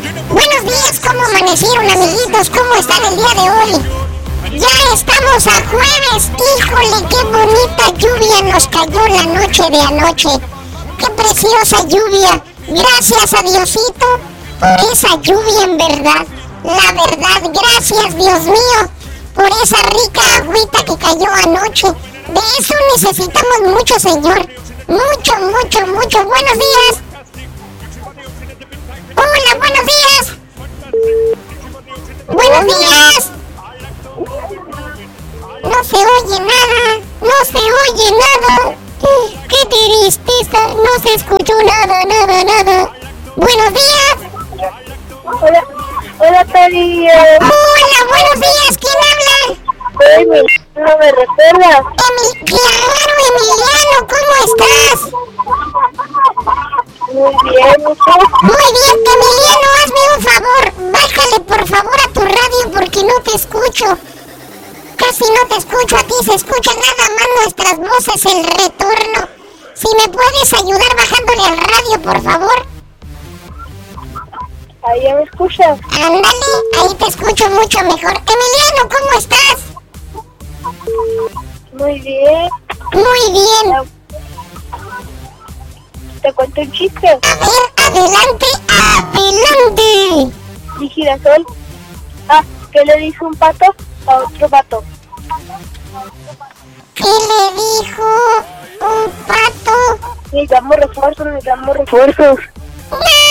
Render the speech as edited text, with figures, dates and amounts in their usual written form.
Buenos días, ¿cómo amanecieron, amiguitos? ¿Cómo están el día de hoy? Ya estamos a jueves. Híjole, qué bonita lluvia nos cayó la noche de anoche. Qué preciosa lluvia. Gracias a Diosito por esa lluvia, en verdad. La verdad, gracias, Dios mío, por esa rica agüita que cayó anoche. De eso necesitamos mucho, señor. Mucho, mucho, mucho. Buenos días. Hola, buenos días. Buenos días. No se oye nada. No se oye nada. Qué tristeza. No se escuchó nada, nada, nada. Buenos días. Hola, hola, Peri. Hola, buenos días. ¿Quién habla? ¿No me recuerdas? Claro, Emiliano, ¿cómo estás? Muy bien, ¿y tú? Muy bien, Emiliano, hazme un favor. Bájale por favor a tu radio porque no te escucho. Casi no te escucho, a ti se escucha nada más nuestras voces, el retorno. Si me puedes ayudar bajándole al radio, por favor. Ahí ya me escuchas. Ándale, ahí te escucho mucho mejor. Emiliano, ¿cómo estás? Muy bien. Muy bien. ¿Te cuento un chiste? A ver, adelante, adelante. ¿Y girasol? ¿Qué le dijo un pato a otro pato? ¿Qué le dijo un pato? Necesitamos refuerzos, necesitamos refuerzos. ¡No!